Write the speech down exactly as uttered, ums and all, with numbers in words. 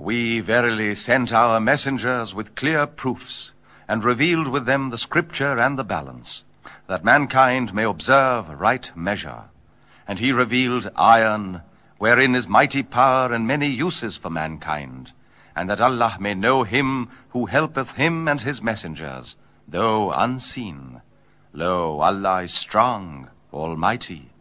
We verily sent our messengers with clear proofs, and revealed with them the scripture and the balance, that mankind may observe right measure. And he revealed iron, wherein is mighty power and many uses for mankind, and that Allah may know him who helpeth him and his messengers, though unseen. Lo, Allah is strong, almighty.